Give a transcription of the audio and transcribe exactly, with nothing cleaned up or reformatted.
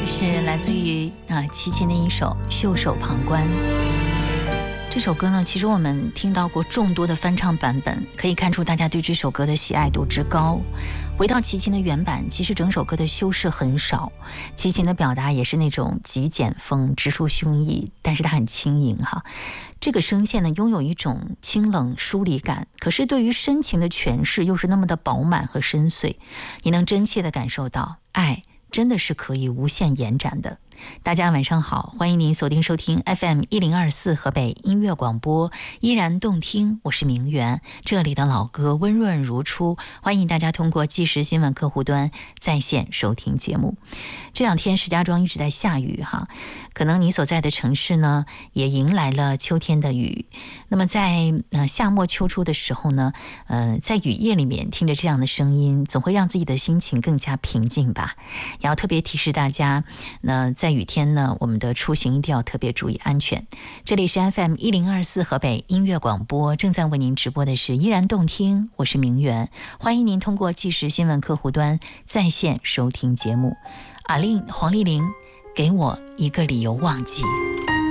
是来自于啊齐秦的一首《袖手旁观》。这首歌呢，其实我们听到过众多的翻唱版本，可以看出大家对这首歌的喜爱度之高。回到齐秦的原版，其实整首歌的修饰很少，齐秦的表达也是那种极简风，直抒胸臆，但是它很轻盈哈。这个声线呢，拥有一种清冷疏离感，可是对于深情的诠释又是那么的饱满和深邃，你能真切地感受到爱真的是可以无限延展的。大家晚上好，欢迎您锁定收听 F M 一零二四河北音乐广播，依然动听，我是明媛，这里的老歌温润如初，欢迎大家通过即时新闻客户端在线收听节目。这两天石家庄一直在下雨哈，可能你所在的城市呢也迎来了秋天的雨。那么在呃夏末秋初的时候呢，呃在雨夜里面听着这样的声音，总会让自己的心情更加平静吧。也要特别提示大家，那在雨天呢，我们的出行一定要特别注意安全。这里是 F M 一零二四河北音乐广播，正在为您直播的是依然动听，我是明媛，欢迎您通过即时新闻客户端在线收听节目。阿令黄丽玲，给我一个理由忘记。